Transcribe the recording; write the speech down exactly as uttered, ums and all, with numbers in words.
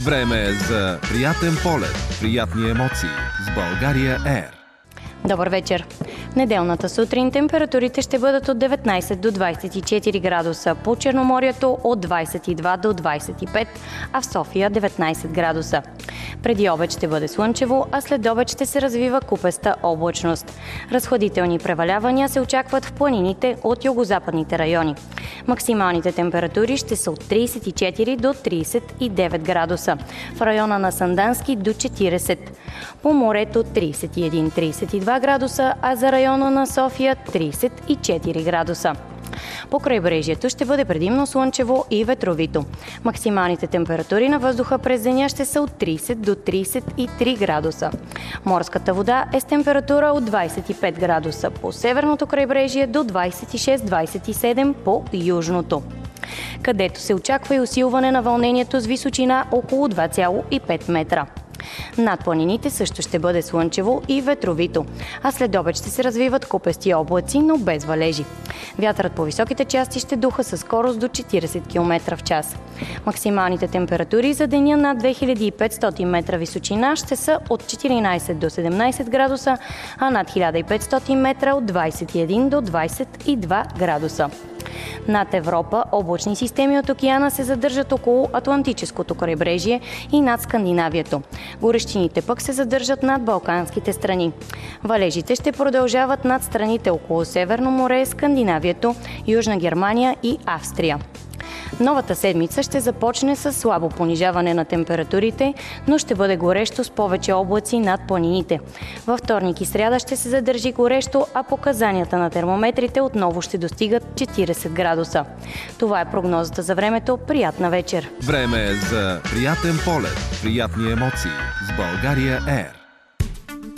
Време е за приятен полет, приятни емоции с България Ер. Добър вечер! Неделната сутрин температурите ще бъдат от деветнайсет до двайсет и четири градуса, по Черноморието от двайсет и два до двайсет и пет, а в София деветнайсет градуса. Преди обед ще бъде слънчево, а след обед ще се развива купеста облачност. Разходителни превалявания се очакват в планините от югозападните райони. Максималните температури ще са от трийсет и четири до трийсет и девет градуса, в района на Сандански до четирийсет. По морето трийсет и един до трийсет и два градуса, а за района на София трийсет и четири градуса. По крайбрежието ще бъде предимно слънчево и ветровито. Максималните температури на въздуха през деня ще са от трийсет до трийсет и три градуса. Морската вода е с температура от двайсет и пет градуса по северното крайбрежие до двайсет и шест до двайсет и седем по южното, където се очаква и усилване на вълнението с височина около два цяло и пет метра. Над планините също ще бъде слънчево и ветровито, а след обед ще се развиват купести облаци, но без валежи. Вятърът по високите части ще духа със скорост до четирийсет километра в час. Максималните температури за деня над две хиляди и петстотин метра височина ще са от четиринайсет до седемнайсет градуса, а над хиляда и петстотин метра от двайсет и един до двайсет и два градуса. Над Европа облачни системи от океана се задържат около Атлантическото крайбрежие и над Скандинавието. Горещините пък се задържат над Балканските страни. Валежите ще продължават над страните около Северно море, Скандинавието, Южна Германия и Австрия. Новата седмица ще започне с слабо понижаване на температурите, но ще бъде горещо с повече облаци над планините. Във вторник и сряда ще се задържи горещо, а показанията на термометрите отново ще достигат четирийсет градуса. Това е прогнозата за времето. Приятна вечер! Време е за приятен полет, приятни емоции с България Ер.